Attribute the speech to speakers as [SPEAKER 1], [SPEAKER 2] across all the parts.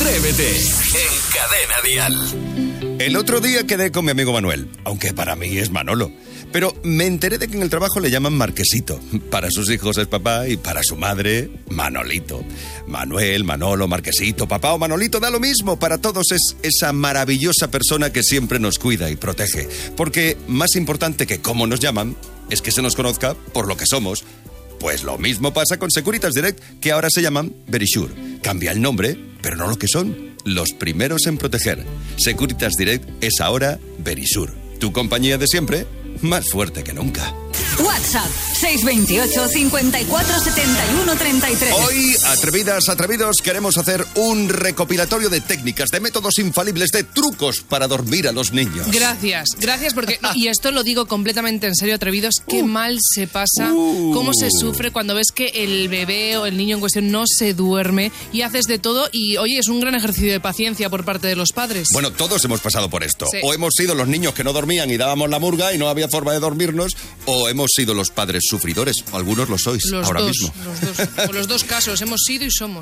[SPEAKER 1] Atrévete en Cadena Dial.
[SPEAKER 2] El otro día quedé con mi amigo Manuel, aunque para mí es Manolo. Pero me enteré de que en el trabajo le llaman Marquesito. Para sus hijos es papá y para su madre, Manolito. Manuel, Manolo, Marquesito, papá o Manolito, da lo mismo. Para todos es esa maravillosa persona que siempre nos cuida y protege. Porque más importante que cómo nos llaman es que se nos conozca por lo que somos. Pues lo mismo pasa con Securitas Direct, que ahora se llaman Verisure. Cambia el nombre, pero no lo que son. Los primeros en proteger. Securitas Direct es ahora Verisure. Tu compañía de siempre, más fuerte que nunca.
[SPEAKER 3] WhatsApp 628 54 71 33.
[SPEAKER 2] Hoy, atrevidos, queremos hacer un recopilatorio de técnicas, de métodos infalibles, de trucos para dormir a los niños.
[SPEAKER 4] Gracias porque, y esto lo digo completamente en serio, atrevidos, qué mal se pasa, cómo se sufre cuando ves que el bebé o el niño en cuestión no se duerme y haces de todo y, oye, es un gran ejercicio de paciencia por parte de los padres.
[SPEAKER 2] Bueno, todos hemos pasado por esto.
[SPEAKER 4] Sí.
[SPEAKER 2] O hemos sido los niños que no dormían y dábamos la murga y no había forma de dormirnos, o hemos sido los padres sufridores. Algunos lo sois ahora mismo.
[SPEAKER 4] Los dos casos, hemos sido y somos.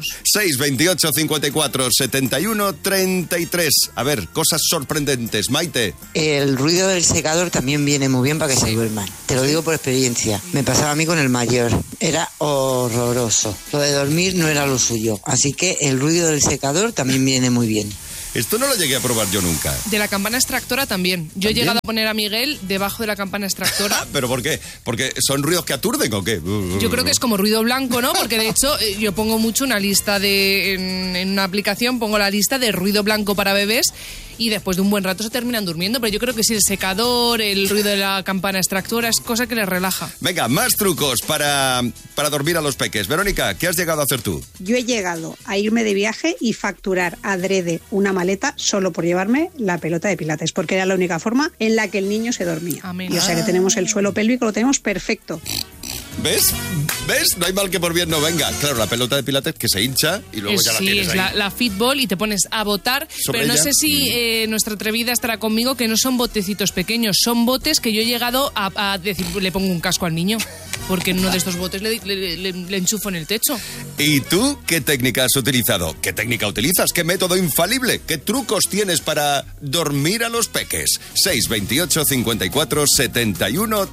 [SPEAKER 2] 628 54 71 33. A ver, cosas sorprendentes. Maite.
[SPEAKER 5] El ruido del secador también viene muy bien para que se duerman. Te lo digo por experiencia. Me pasaba a mí con el mayor. Era horroroso. Lo de dormir no era lo suyo. Así que el ruido del secador también viene muy bien.
[SPEAKER 2] Esto no lo llegué a probar yo nunca.
[SPEAKER 4] De la campana extractora también. Yo he llegado a poner a Miguel debajo de la campana extractora.
[SPEAKER 2] ¿Pero por qué? ¿Porque son ruidos que aturden o qué?
[SPEAKER 4] Yo creo que es como ruido blanco, ¿no? Porque de hecho yo pongo mucho una lista en una aplicación, pongo la lista de ruido blanco para bebés y después de un buen rato se terminan durmiendo. Pero yo creo que sí, el secador, el ruido de la campana extractora es cosa que les relaja.
[SPEAKER 2] Venga, más trucos para dormir a los peques. Verónica, ¿qué has llegado a hacer tú?
[SPEAKER 6] Yo he llegado a irme de viaje y facturar adrede una maleta solo por llevarme la pelota de pilates, porque era la única forma en la que el niño se dormía.
[SPEAKER 4] Amén.
[SPEAKER 6] Y o sea que tenemos el suelo pélvico, lo tenemos perfecto.
[SPEAKER 2] ¿Ves? No hay mal que por bien no venga. Claro, la pelota de pilates que se hincha y luego ya la tienes ahí.
[SPEAKER 4] Es la fitball y te pones a botar,
[SPEAKER 2] ¿Sobre
[SPEAKER 4] pero no
[SPEAKER 2] ella?
[SPEAKER 4] sé si nuestra atrevida estará conmigo, que no son botecitos pequeños, son botes que yo he llegado a decir, le pongo un casco al niño, porque en uno de estos botes le enchufo en el techo.
[SPEAKER 2] ¿Y tú qué técnica has utilizado? ¿Qué técnica utilizas? ¿Qué método infalible? ¿Qué trucos tienes para dormir a los peques? 628 54 71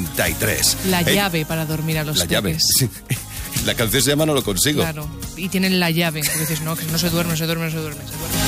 [SPEAKER 2] 33.
[SPEAKER 4] La llave para dormir a los
[SPEAKER 2] La
[SPEAKER 4] peques.
[SPEAKER 2] llave. La canción se llama No lo consigo.
[SPEAKER 4] Claro, y tienen la llave. Porque dices, no, que no se duerme.